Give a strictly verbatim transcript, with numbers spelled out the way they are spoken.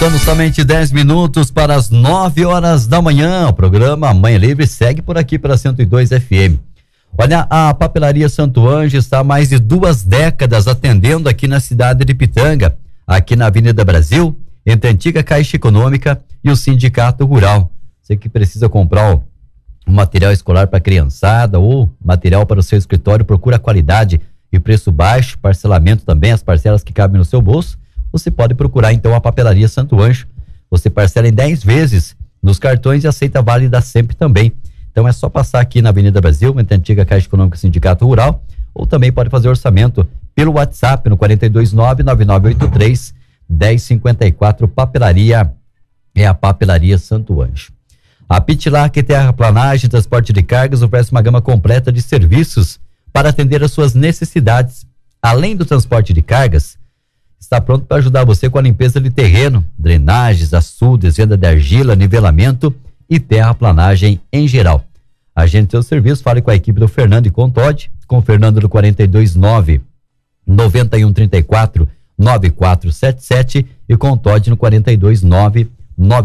Faltando somente dez minutos para as nove horas da manhã, o programa Manhã Livre segue por aqui pela cento e dois F M. Olha, a Papelaria Santo Anjo está há mais de duas décadas atendendo aqui na cidade de Pitanga, aqui na Avenida Brasil, entre a antiga Caixa Econômica e o Sindicato Rural. Você que precisa comprar um material escolar para criançada ou material para o seu escritório, procura qualidade e preço baixo, parcelamento também, as parcelas que cabem no seu bolso. Você pode procurar então a Papelaria Santo Anjo. Você parcela em dez vezes nos cartões e aceita Vale da Sempre também. Então é só passar aqui na Avenida Brasil, entre a antiga Caixa Econômica e Sindicato Rural, ou também pode fazer orçamento pelo WhatsApp no quatro dois nove, nove nove oito três, um zero cinco quatro. Papelaria é a Papelaria Santo Anjo. A Pitlac Terraplanagem e Transporte de Cargas oferece uma gama completa de serviços para atender às suas necessidades. Além do transporte de cargas, está pronto para ajudar você com a limpeza de terreno, drenagens, açudes, venda de argila, nivelamento e terraplanagem em geral. Agende seu serviço, fale com a equipe do Fernando e com o Todd, com o Fernando do quatro dois nove, nove um três quatro, nove quatro sete sete e com o Todd no quatro dois nove,